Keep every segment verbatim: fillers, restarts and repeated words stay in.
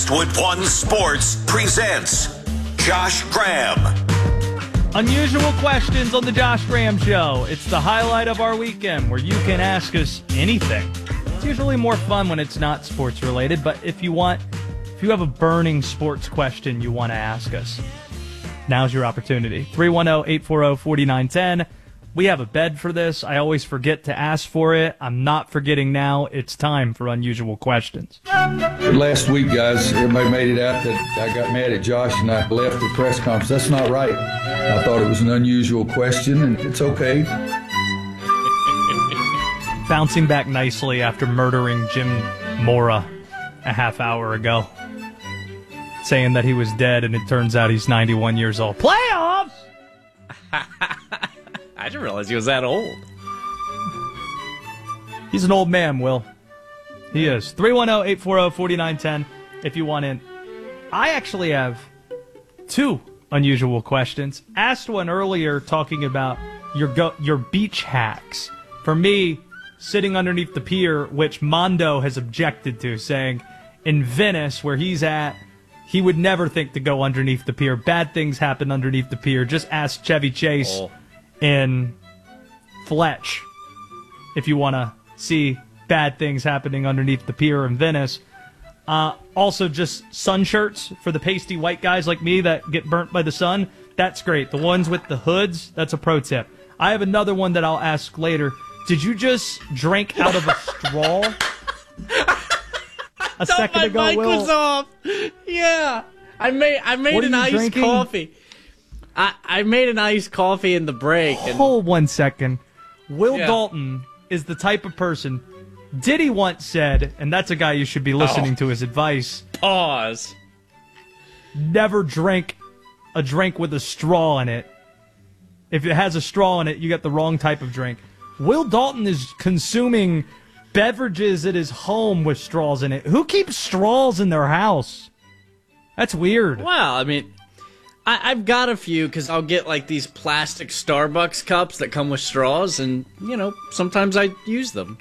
Westwood One Sports presents Josh Graham. Unusual questions on the Josh Graham Show. It's the highlight of our weekend where you can ask us anything. It's usually more fun when it's not sports related, but if you want, if you have a burning sports question you want to ask us, now's your opportunity. three one zero, eight four zero, four nine one zero. We have a bed for this. I always forget to ask for it. I'm not forgetting now. It's time for Unusual Questions. Last week, guys, everybody made it out that I got mad at Josh and I left the press conference. That's not right. I thought it was an unusual question, and it's okay. Bouncing back nicely after murdering Jim Mora a half hour ago. Saying that he was dead, and it turns out he's ninety-one years old. Playoffs! I didn't realize he was that old. He's an old man, Will. He is. three one zero, eight four zero, four nine one zero if you want in. I actually have two unusual questions. Asked one earlier talking about your go- your beach hacks. For me, sitting underneath the pier, which Mondo has objected to, saying in Venice, where he's at, he would never think to go underneath the pier. Bad things happen underneath the pier. Just ask Chevy Chase oh. in Fletch if you want to see bad things happening underneath the pier in Venice. Uh, also, just sun shirts for the pasty white guys like me that get burnt by the sun. That's great. The ones with the hoods, that's a pro tip. I have another one that I'll ask later. Did you just drink out of a straw? A second my ago, mic Will. was off. Yeah, I made I made What an are you iced drinking? coffee. I I made an iced coffee in the break. And Hold one second. Will Yeah. Dalton is the type of person. Diddy once said, and that's a guy you should be listening Oh. to his advice. Pause. Never drink a drink with a straw in it. If it has a straw in it, you get the wrong type of drink. Will Dalton is consuming beverages at his home with straws in it. Who keeps straws in their house? That's weird. Well, I mean, I, I've got a few because I'll get like these plastic Starbucks cups that come with straws, and you know, sometimes I use them.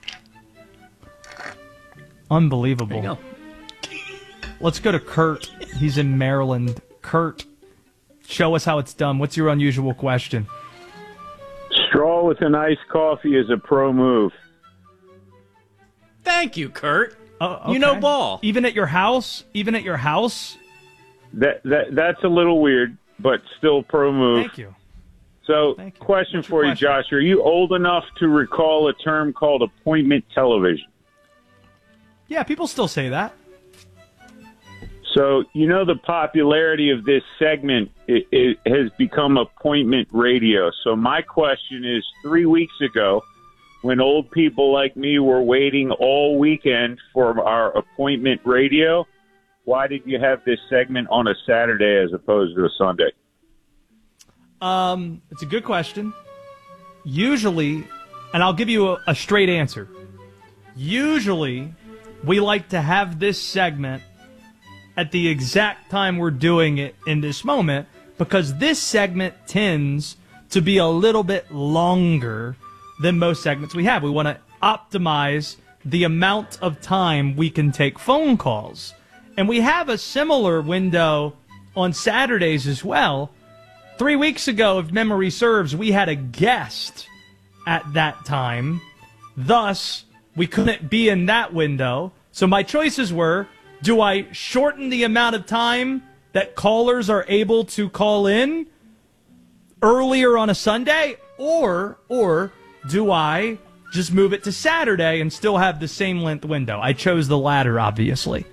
Unbelievable. There you go. Let's go to Kurt. He's in Maryland. Kurt, show us how it's done. What's your unusual question? Straw with an iced coffee is a pro move. Thank you, Kurt. Oh, okay. You know ball. Even at your house? Even at your house? That that that's a little weird, but still pro move. Thank you. So, Thank you. question What's your for you, question? Josh. Are you old enough to recall a term called appointment television? Yeah, people still say that. So, you know the popularity of this segment it, it has become appointment radio. So my question is, three weeks ago, when old people like me were waiting all weekend for our appointment radio, why did you have this segment on a Saturday as opposed to a Sunday? Um, it's a good question. Usually, and I'll give you a, a straight answer. Usually, we like to have this segment at the exact time we're doing it in this moment, because this segment tends to be a little bit longer than most segments we have. We want to optimize the amount of time we can take phone calls. And we have a similar window on Saturdays as well. Three weeks ago, if memory serves, we had a guest at that time. Thus, we couldn't be in that window. So my choices were, do I shorten the amount of time that callers are able to call in earlier on a Sunday? Or, or do I just move it to Saturday and still have the same length window? I chose the latter, obviously.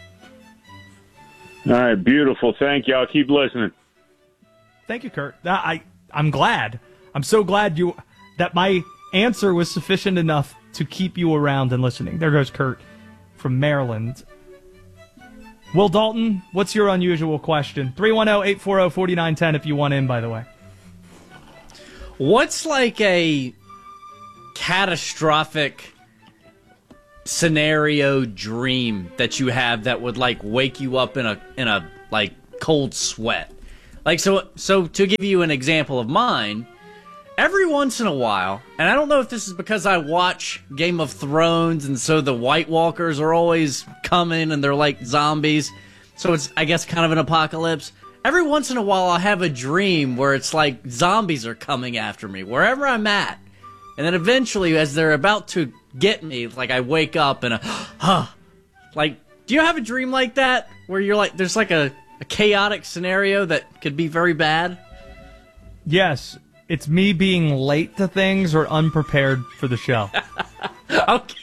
All right, beautiful. Thank you. I'll keep listening. Thank you, Kurt. I, I'm glad. I'm so glad you that my answer was sufficient enough to keep you around and listening. There goes Kurt from Maryland. Will Dalton, what's your unusual question? three one zero, eight four zero, four nine one zero if you want in, by the way. What's like a catastrophic scenario dream that you have that would like wake you up in a in a like cold sweat? Like so so to give you an example of mine, every once in a while, and I don't know if this is because I watch Game of Thrones, and so the White Walkers are always coming, and they're like zombies, so it's, I guess, kind of an apocalypse. Every once in a while, I'll have a dream where it's like zombies are coming after me, wherever I'm at. And then eventually, as they're about to get me, like, I wake up and, a, huh. Like, do you have a dream like that, where you're like, there's like a, a chaotic scenario that could be very bad? Yes. It's me being late to things or unprepared for the show. Okay.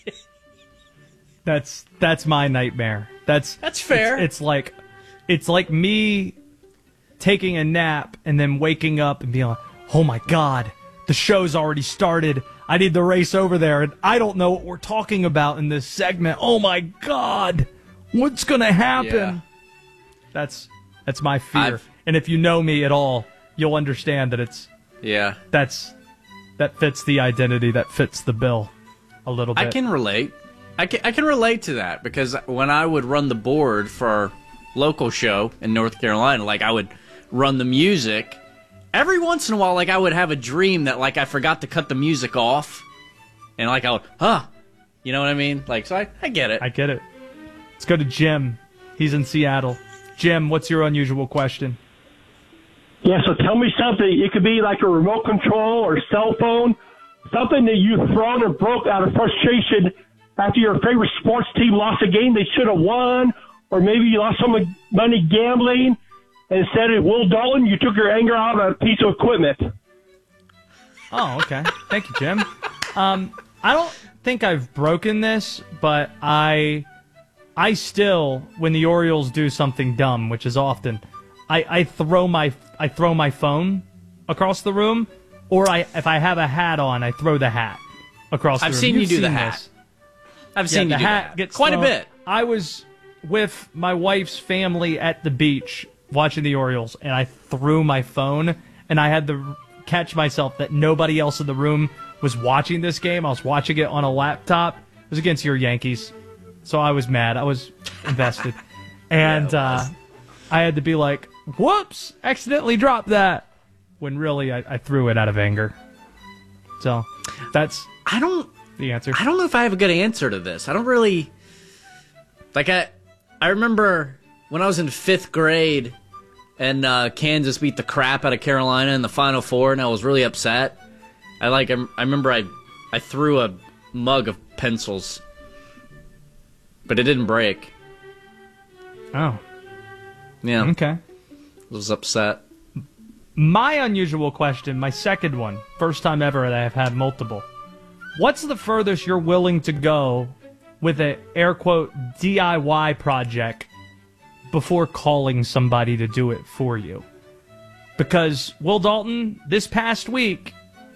That's that's my nightmare. That's That's fair. It's, it's like it's like me taking a nap and then waking up and being like, "Oh my god, the show's already started. I need to race over there and I don't know what we're talking about in this segment. Oh my god. What's going to happen?" Yeah. That's that's my fear. I've- And if you know me at all, you'll understand that it's Yeah. that's that fits the identity, that fits the bill a little bit. I can relate. I can, I can relate to that, because when I would run the board for our local show in North Carolina, like, I would run the music. Every once in a while, like, I would have a dream that, like, I forgot to cut the music off. And, like, I would, huh. You know what I mean? Like, so I, I get it. I get it. Let's go to Jim. He's in Seattle. Jim, what's your unusual question? Yeah, so tell me something. It could be like a remote control or cell phone, something that you've thrown or broke out of frustration after your favorite sports team lost a game they should have won, or maybe you lost some money gambling, and instead of Will Dalton, you took your anger out on a piece of equipment. Oh, okay. Thank you, Jim. Um, I don't think I've broken this, but I, I still, when the Orioles do something dumb, which is often, I, I throw my I throw my phone across the room, or I if I have a hat on, I throw the hat across the I've room. seen You've you do the seen hat. this. I've Yeah, seen the you do hat that. gets Quite thrown. a bit. I was with my wife's family at the beach watching the Orioles, and I threw my phone, and I had to catch myself that nobody else in the room was watching this game. I was watching it on a laptop. It was against your Yankees, so I was mad. I was invested. And Yeah, uh, I had to be like, whoops, accidentally dropped that, when really I, I threw it out of anger. So that's I don't the answer. I don't know if I have a good answer to this. I don't really like I I remember when I was in fifth grade and uh, Kansas beat the crap out of Carolina in the Final Four, and I was really upset. I like I, I remember I I threw a mug of pencils, but it didn't break. Oh, Yeah, okay. I was upset. My unusual question, my second one, first time ever that I've had multiple. What's the furthest you're willing to go with a air quote D I Y project before calling somebody to do it for you? Because Will Dalton, this past week,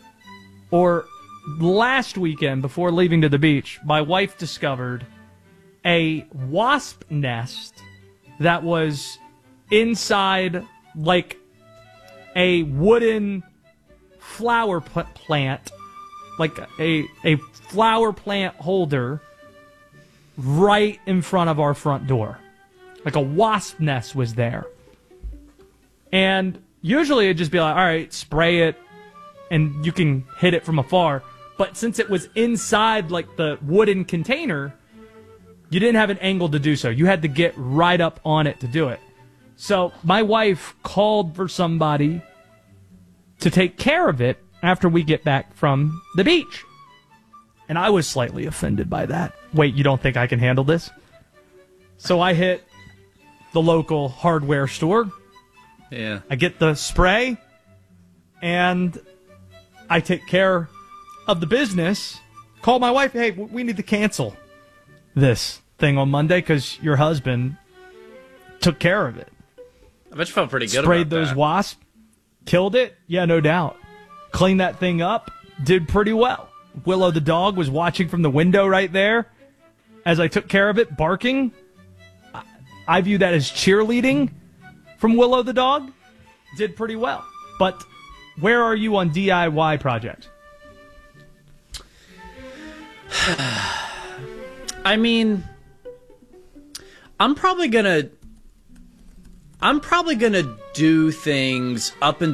or last weekend before leaving to the beach, my wife discovered a wasp nest that was inside, like, a wooden flower pl- plant, like a a flower plant holder, right in front of our front door. Like a wasp nest was there. And usually it'd just be like, all right, spray it, and you can hit it from afar. But since it was inside, like, the wooden container, you didn't have an angle to do so. You had to get right up on it to do it. So my wife called for somebody to take care of it after we get back from the beach. And I was slightly offended by that. Wait, you don't think I can handle this? So I hit the local hardware store. Yeah. I get the spray, and I take care of the business. Call my wife, hey, we need to cancel this thing on Monday because your husband took care of it. I bet you felt pretty good Sprayed about those that. wasps, killed it, yeah, no doubt. Cleaned that thing up, did pretty well. Willow the dog was watching from the window right there as I took care of it, barking. I- I view that as cheerleading from Willow the dog. Did pretty well. But where are you on D I Y project? I mean, I'm probably gonna I'm probably gonna do things up and